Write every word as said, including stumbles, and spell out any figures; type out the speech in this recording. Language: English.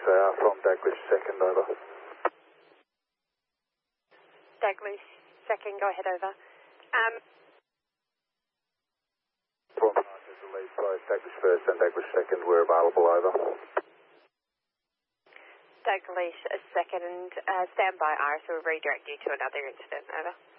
they are from Daglish second, over. Daglish second, go ahead, over. Um, From the lead both Daglish first and Daglish second, we're available, over. Daglish second, uh, stand by, Iris, we'll redirect you to another incident, over.